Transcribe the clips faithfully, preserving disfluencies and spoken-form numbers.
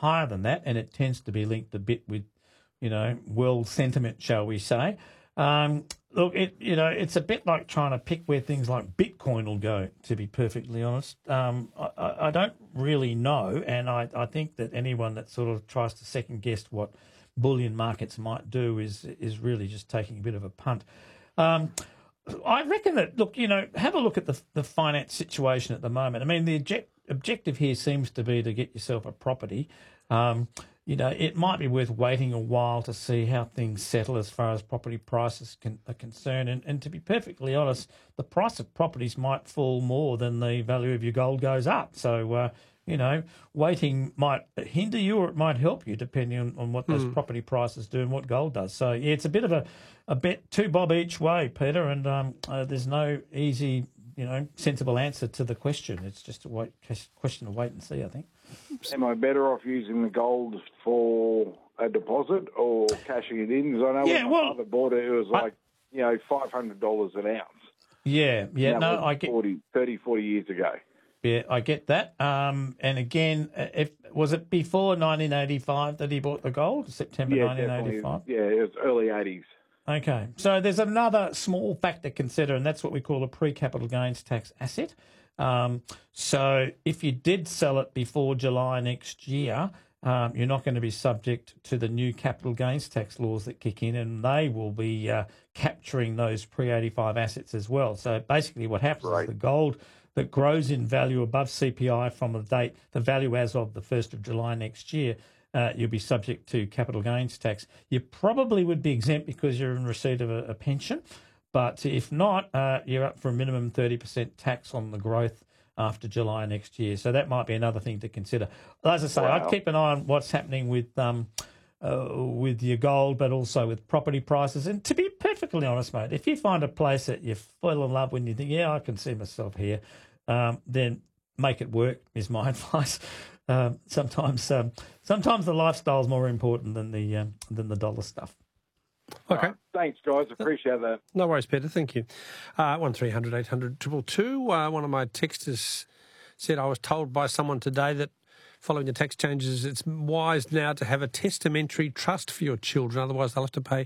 higher than that, and it tends to be linked a bit with, you know, world sentiment, shall we say. Um, look, it you know, it's a bit like trying to pick where things like Bitcoin will go, to be perfectly honest. Um, I, I don't really know, and I, I think that anyone that sort of tries to second-guess what bullion markets might do is is really just taking a bit of a punt. Um, I reckon that, look, you know, have a look at the the finance situation at the moment. I mean, the object, objective here seems to be to get yourself a property. Um, you know, it might be worth waiting a while to see how things settle as far as property prices can, are concerned. And, and to be perfectly honest, the price of properties might fall more than the value of your gold goes up. So, uh, you know, waiting might hinder you or it might help you depending on, on what those mm. property prices do and what gold does. So, yeah, it's a bit of a, a bet, two bob each way, Peter, and um, uh, there's no easy, you know, sensible answer to the question. It's just a wait, question of wait and see, I think. Am I better off using the gold for a deposit or cashing it in? Because I know yeah, when well, my father bought it, it was like, I, you know, five hundred dollars an ounce. Yeah, yeah, no, I get... forty, thirty, forty years ago. Yeah, I get that. Um, and again, if was it before nineteen eighty-five that he bought the gold, September yeah, nineteen eighty-five? Yeah, it was early eighties. Okay, so there's another small factor to consider, and that's what we call a pre-capital gains tax asset. Um, so if you did sell it before July next year, um, you're not going to be subject to the new capital gains tax laws that kick in, and they will be uh, capturing those pre eighty-five assets as well. So basically what happens right. is the gold that grows in value above C P I from the date, the value as of the first of July next year, uh, you'll be subject to capital gains tax. You probably would be exempt because you're in receipt of a, a pension. But if not, uh, you're up for a minimum thirty percent tax on the growth after July next year. So that might be another thing to consider. As I say, wow. I'd keep an eye on what's happening with um, uh, with your gold, but also with property prices. And to be perfectly honest, mate, if you find a place that you fall in love with and you think, yeah, I can see myself here, um, then make it work is my advice. Um, sometimes um, sometimes the lifestyle is more important than the um, than the dollar stuff. Okay. Right. Thanks, guys. Appreciate that. No worries, Peter. Thank you. Uh, one three hundred eight hundred two two two. Uh, one of my texters said, I was told by someone today that following the tax changes, it's wise now to have a testamentary trust for your children. Otherwise, they'll have to pay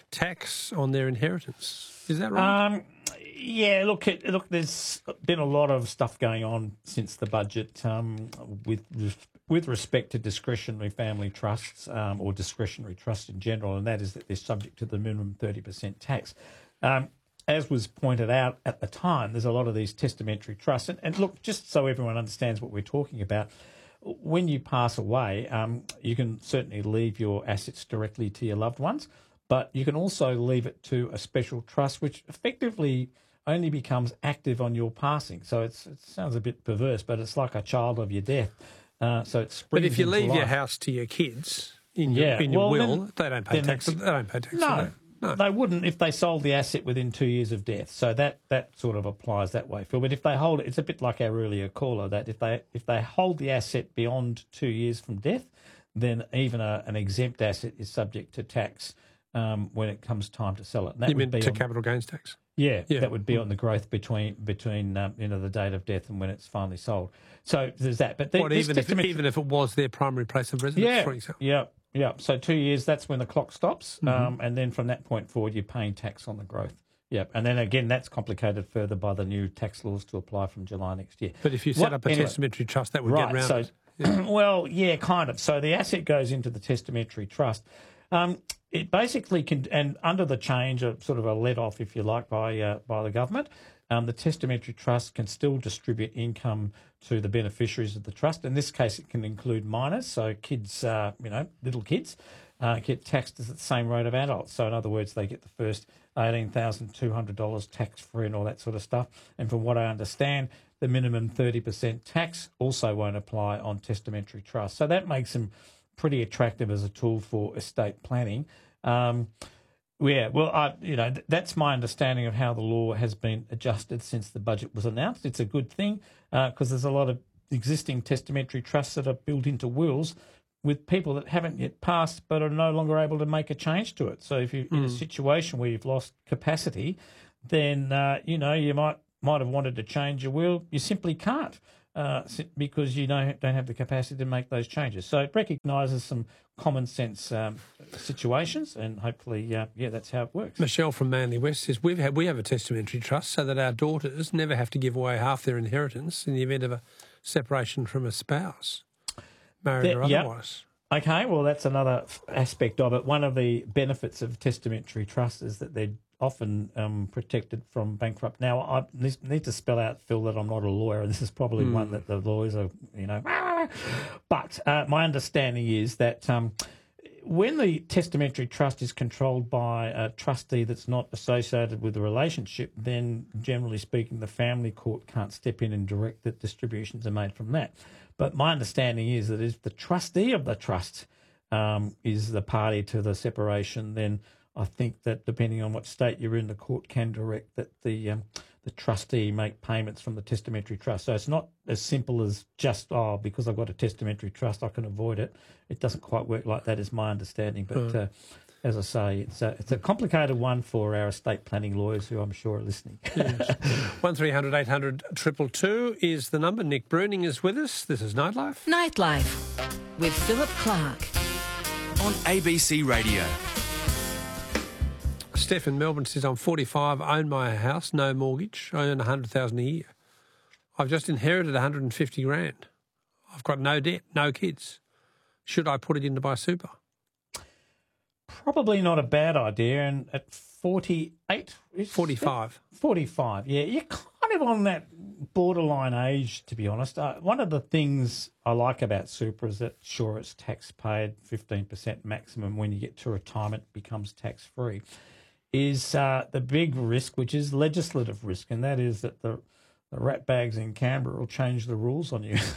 tax on their inheritance. Is that right? Um, yeah, look, it, look, there's been a lot of stuff going on since the budget um, with with respect to discretionary family trusts um, or discretionary trusts in general, and that is that they're subject to the minimum thirty percent tax. Um, as was pointed out at the time, there's a lot of these testamentary trusts. And, and look, just so everyone understands what we're talking about, when you pass away, um, you can certainly leave your assets directly to your loved ones, but you can also leave it to a special trust, which effectively only becomes active on your passing. So it's, it sounds a bit perverse, but it's like a child of your death. Uh, so it springs But if you leave life. your house to your kids in your, yeah. in your well, will, then, they don't pay tax. They don't pay tax. No, no, they wouldn't if they sold the asset within two years of death. So that, that sort of applies that way, Phil. But if they hold it, it's a bit like our earlier caller, that if they if they hold the asset beyond two years from death, then even a, an exempt asset is subject to tax um, when it comes time to sell it. And that you would mean be to on, capital gains tax? Yeah, yeah, that would be on the growth between between um, you know the date of death and when it's finally sold. So there's that. But the, what, even if even if it was their primary place of residence, yeah, for example. Yeah, yeah. So two years, that's when the clock stops, Mm-hmm. um, and then from that point forward, you're paying tax on the growth. Yeah, and then again, that's complicated further by the new tax laws to apply from July next year. But if you set what, up a anyway, testamentary trust, that would right, get around so, it. Yeah. Well, yeah, kind of. So the asset goes into the testamentary trust. Um, it basically can, and under the change, of sort of a let off, if you like, by uh, by the government, um, the testamentary trust can still distribute income to the beneficiaries of the trust. In this case, it can include minors, so kids, uh, you know, little kids, uh, get taxed at the same rate of adults. So in other words, they get the first eighteen thousand two hundred dollars tax-free and all that sort of stuff. And from what I understand, the minimum thirty percent tax also won't apply on testamentary trusts. So that makes them pretty attractive as a tool for estate planning. Um, yeah, well, I, you know, th- that's my understanding of how the law has been adjusted since the budget was announced. It's a good thing because uh, there's a lot of existing testamentary trusts that are built into wills with people that haven't yet passed but are no longer able to make a change to it. So if you're mm. in a situation where you've lost capacity, then, uh, you know, you might might have wanted to change your will. You simply can't. uh, because you don't, don't have the capacity to make those changes. So it recognises some common sense um, situations, and hopefully, uh, yeah, that's how it works. Michelle from Manly West says, We've had, we have a testamentary trust so that our daughters never have to give away half their inheritance in the event of a separation from a spouse, married That, or otherwise. Yep. Okay, well, that's another aspect of it. One of the benefits of testamentary trusts is that they're often um, protected from bankrupt. Now, I need to spell out, Phil, that I'm not a lawyer, and this is probably mm. one that the lawyers are, you know, but uh, my understanding is that um, when the testamentary trust is controlled by a trustee that's not associated with the relationship, then generally speaking, the family court can't step in and direct that distributions are made from that. But my understanding is that if the trustee of the trust um, is the party to the separation, then I think that depending on what state you're in, the court can direct that the um, the trustee make payments from the testamentary trust. So it's not as simple as just, oh, because I've got a testamentary trust, I can avoid it. It doesn't quite work like that, is my understanding. But mm. uh, as I say, it's a, it's a complicated one for our estate planning lawyers who I'm sure are listening. Yes. one three hundred eight hundred two two two is the number. Nick Bruning is with us. This is Nightlife. Nightlife with Philip Clark on A B C Radio. Steph in Melbourne says, I'm forty-five, own my house, no mortgage, I earn one hundred thousand dollars a year. I've just inherited one hundred fifty grand. I've got no debt, no kids. Should I put it into my super? Probably not a bad idea. And at forty-eight? forty-five. forty-five, yeah. You're kind of on that borderline age, to be honest. Uh, one of the things I like about super is that, sure, it's tax paid, fifteen percent maximum. When you get to retirement, it becomes tax-free. Is uh, the big risk, which is legislative risk, and that is that the, the rat bags in Canberra will change the rules on you.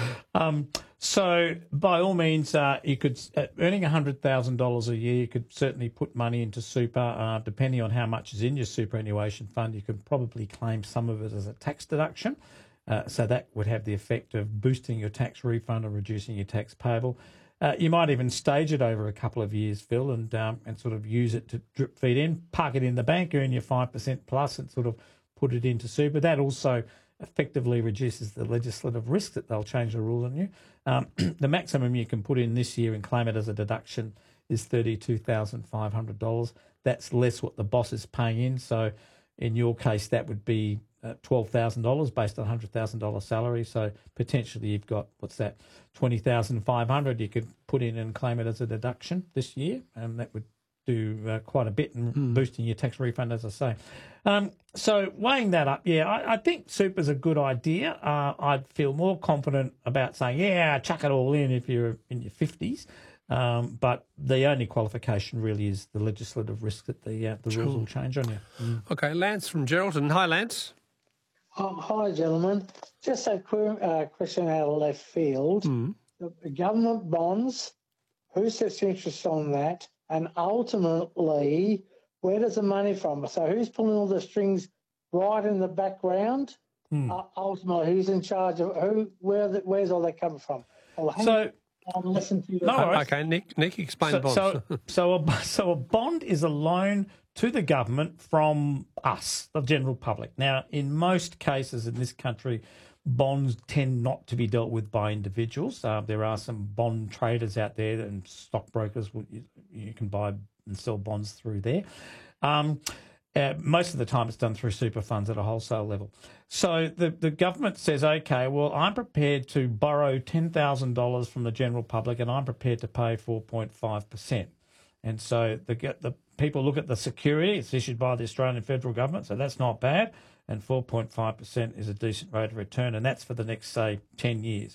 um, so, by all means, uh, you could uh, earning one hundred thousand dollars a year, you could certainly put money into super. Uh, depending on how much is in your superannuation fund, you could probably claim some of it as a tax deduction. Uh, so that would have the effect of boosting your tax refund or reducing your tax payable. Uh, you might even stage it over a couple of years, Phil, and um, and sort of use it to drip feed in, park it in the bank, earn your five percent plus, and sort of put it into super. That also effectively reduces the legislative risk that they'll change the rule on you. Um, the maximum you can put in this year and claim it as a deduction is thirty-two thousand five hundred dollars. That's less what the boss is paying in. So in your case, that would be uh, twelve thousand dollars based on one hundred thousand dollars salary. So potentially you've got, what's that, twenty thousand five hundred dollars you could put in and claim it as a deduction this year, and that would do uh, quite a bit in mm. boosting your tax refund, as I say. Um, so weighing that up, yeah, I, I think super's a good idea. Uh, I'd feel more confident about saying, yeah, chuck it all in if you're in your fifties. Um, but the only qualification really is the legislative risk that the uh, the sure. rules will change on you. Mm. Okay, Lance from Geraldton. Hi, Lance. Oh, hi, gentlemen. Just a qu- uh, question out of left field. Mm. The government bonds, who sets interest on that? And ultimately, where does the money from? So who's pulling all the strings right in the background? Mm. Uh, ultimately, who's in charge of who? Where? The, where's all that coming from? I'll so. I'll listen to you. No worries. Okay, Nick. Nick, explain so, bonds. So, so, a, so a bond is a loan to the government from us, the general public. Now, in most cases in this country, bonds tend not to be dealt with by individuals. Uh, there are some bond traders out there and stockbrokers. You, you can buy and sell bonds through there. Um, Uh, most of the time it's done through super funds at a wholesale level. So the, the government says, okay, well, I'm prepared to borrow ten thousand dollars from the general public and I'm prepared to pay four point five percent. And so the, the people look at the security. It's issued by the Australian federal government, so that's not bad. And four point five percent is a decent rate of return, and that's for the next, say, ten years.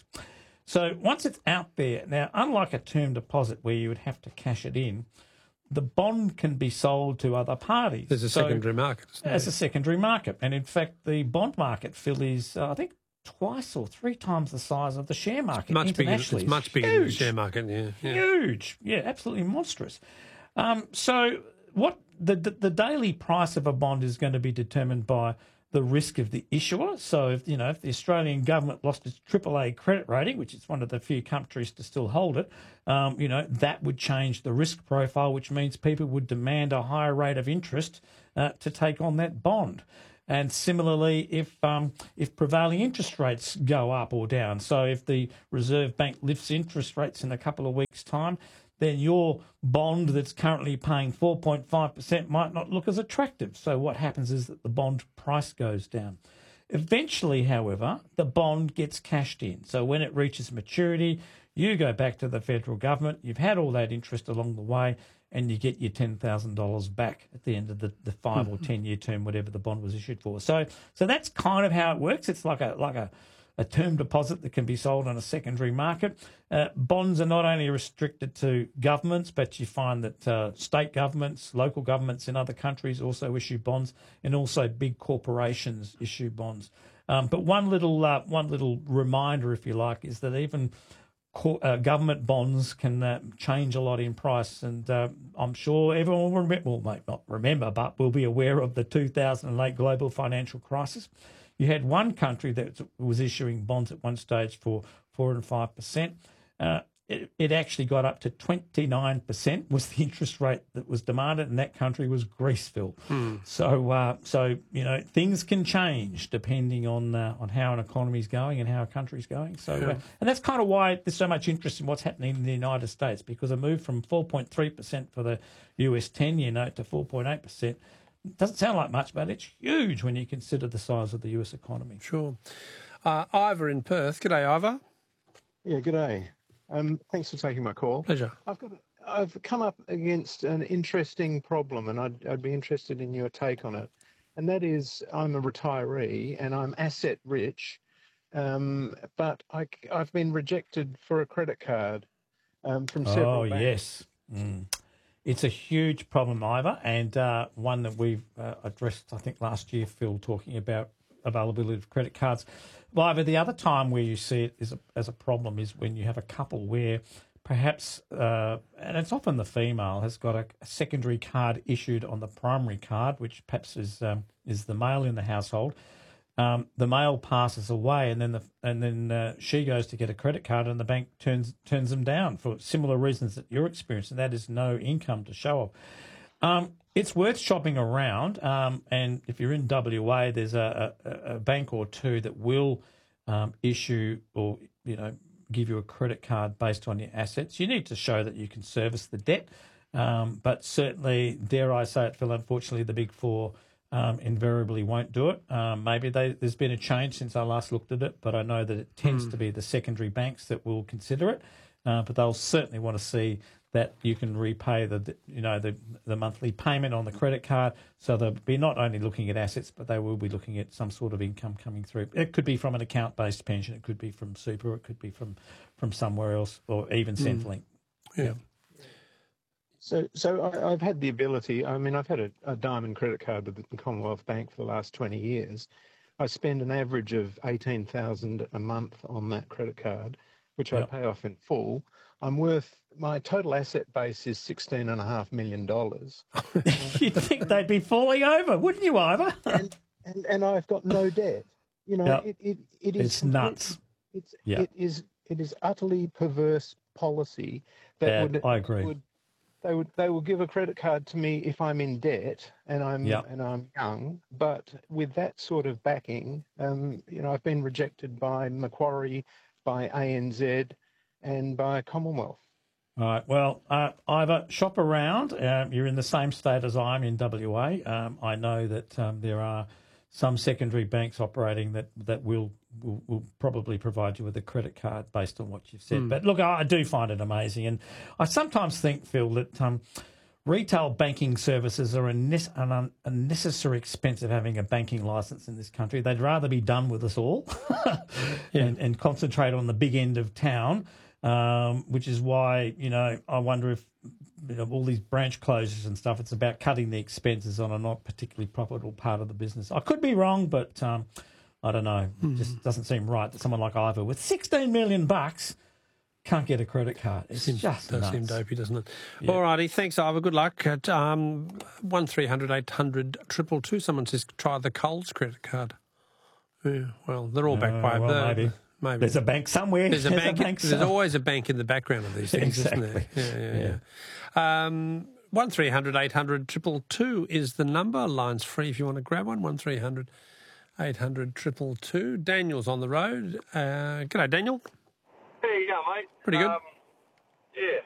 So once it's out there, now, unlike a term deposit where you would have to cash it in, the bond can be sold to other parties. There's a so, secondary market. As a secondary market. And in fact, the bond market, Phil, is, uh, I think, twice or three times the size of the share market. It's much bigger, it's it's much bigger huge. than the share market, yeah. yeah. Huge. Yeah, absolutely monstrous. Um, so what the, the the daily price of a bond is going to be determined by the risk of the issuer. So, if, you know, if the Australian government lost its triple A credit rating, which is one of the few countries to still hold it, um, you know, that would change the risk profile, which means people would demand a higher rate of interest uh, to take on that bond. And similarly, if um, if prevailing interest rates go up or down, so if the Reserve Bank lifts interest rates in a couple of weeks' time, then your bond that's currently paying four point five percent might not look as attractive. So what happens is that the bond price goes down. Eventually, however, the bond gets cashed in. So when it reaches maturity, you go back to the federal government, you've had all that interest along the way, and you get your ten thousand dollars back at the end of the, the five or ten-year term, whatever the bond was issued for. So so that's kind of how it works. It's like a like a, a term deposit that can be sold on a secondary market. Uh, bonds are not only restricted to governments, but you find that uh, state governments, local governments in other countries also issue bonds, and also big corporations issue bonds. Um, but one little uh, one little reminder, if you like, is that even Uh, government bonds can uh, change a lot in price, and uh, I'm sure everyone will remember, well, might not remember, but will be aware of the two thousand eight global financial crisis. You had one country that was issuing bonds at one stage for four and five percent. Uh, it, it actually got up to twenty-nine percent was the interest rate that was demanded, and that country was Greeceville. Hmm. So, uh, so you know, things can change depending on uh, on how an economy is going and how a country's going. So, yeah. uh, and that's kind of why there's so much interest in what's happening in the United States, because a move from four point three percent for the U S ten-year note to four point eight percent doesn't sound like much, but it's huge when you consider the size of the U S economy. Sure. Uh, Ivor in Perth. G'day, Ivor. Yeah, g'day. Um, thanks for taking my call. Pleasure. I've got. I've come up against an interesting problem, and I'd, I'd be interested in your take on it. And that is, I'm a retiree and I'm asset rich, um, but I, I've been rejected for a credit card um, from several Oh, banks. yes. Mm. It's a huge problem, Ivor, and uh, one that we've uh, addressed, I think, last year, Phil, talking about availability of credit cards. Well, Ivor, the other time where you see it is a, as a problem is when you have a couple where perhaps, uh, and it's often the female, has got a, a secondary card issued on the primary card, which perhaps is um, is the male in the household. Um, the male passes away, and then the and then uh, she goes to get a credit card, and the bank turns turns them down for similar reasons that you're experiencing. That is no income to show off. Um, it's worth shopping around, um, and if you're in W A, there's a, a, a bank or two that will um, issue or you know give you a credit card based on your assets. You need to show that you can service the debt, um, but certainly, dare I say it, Phil, unfortunately, the Big Four um, invariably won't do it. Um, maybe they, there's been a change since I last looked at it, but I know that it tends mm. to be the secondary banks that will consider it, uh, but they'll certainly want to see that you can repay the, you know, the the monthly payment on the credit card. So they'll be not only looking at assets, but they will be looking at some sort of income coming through. It could be from an account-based pension, it could be from super, it could be from, from somewhere else, or even Centrelink. Mm. Yeah. yeah. So, so I, I've had the ability. I mean, I've had a, a diamond credit card with the Commonwealth Bank for the last twenty years. I spend an average of eighteen thousand a month on that credit card, which yep. I pay off in full. I'm worth, my total asset base is sixteen and a half million dollars. You'd think they'd be falling over, wouldn't you, Ivor? and, and and I've got no debt. You know, yep. it, it it is it's nuts. It's yep. it is it is utterly perverse policy that yeah, would I agree. Would, they would they will give a credit card to me if I'm in debt and I'm yep. and I'm young. But with that sort of backing, um, you know, I've been rejected by Macquarie, by A N Z, and by Commonwealth. All right. Well, uh, Ivor, shop around. Um, you're in the same state as I am in W A. Um, I know that um, there are some secondary banks operating that that will, will will probably provide you with a credit card based on what you've said. Mm. But look, I, I do find it amazing, and I sometimes think, Phil, that um, retail banking services are a ne- an un- unnecessary expense of having a banking license in this country. They'd rather be done with us all yeah. and, and concentrate on the big end of town. Um, which is why, you know, I wonder if you know, all these branch closures and stuff, it's about cutting the expenses on a not particularly profitable part of the business. I could be wrong, but um, I don't know. It mm. just doesn't seem right that someone like Ivor with sixteen million bucks can't get a credit card. It seems, just does nuts. seem dopey, doesn't it? Yeah. All righty, thanks, Ivor. Good luck. At um, one three hundred eight hundred two two two, someone says try the Coles credit card. Yeah, well, they're all back uh, by... well, the, maybe. Maybe. There's a bank somewhere. There's a there's bank. A bank there's always a bank in the background of these things, exactly. isn't there? Yeah, yeah, yeah. yeah. Um, one three hundred eight hundred two two two is the number. Line's free if you want to grab one. one three hundred eight hundred two two two. Daniel's on the road. Uh, g'day, Daniel. How you going, mate? Pretty good. Um, yeah,